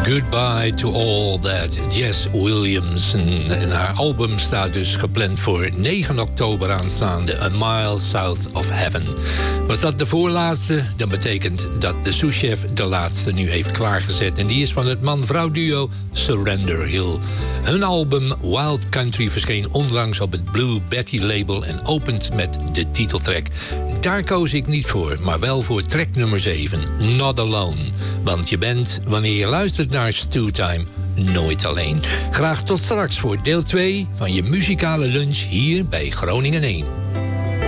Goodbye to All That. Jess Williamson. En haar album staat dus gepland voor 9 oktober aanstaande. A Mile South of Heaven. Was dat de voorlaatste? Dan betekent dat de souschef de laatste nu heeft klaargezet. En die is van het man-vrouw duo Surrender Hill. Hun album Wild Country verscheen onlangs op het Blue Betty label en opent met de titeltrack. Daar koos ik niet voor, maar wel voor track nummer 7, Not Alone. Want je bent, wanneer je luistert naar Stewtime, nooit alleen. Graag tot straks voor deel 2 van je muzikale lunch hier bij Groningen 1.